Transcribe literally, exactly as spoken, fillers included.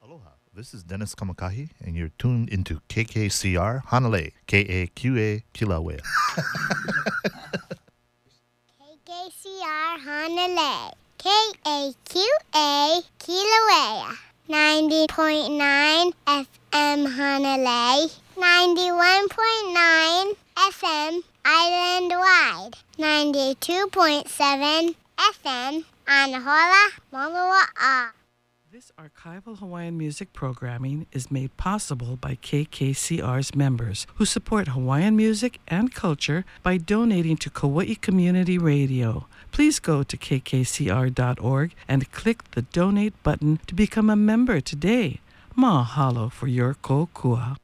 Aloha, this is Dennis Kamakahi, and you're tuned into K K C R Hanalei, K A Q A Kilauea. K K C R Hanalei, K A Q A Kilauea, ninety point nine F M Hanalei, ninety-one point nine F M island-wide, ninety-two point seven F M Anahola, Moloa'a. This archival Hawaiian music programming is made possible by K K C R's members who support Hawaiian music and culture by donating to Kauai Community Radio. Please go to k k c r dot org and click the donate button to become a member today. Mahalo for your kokua.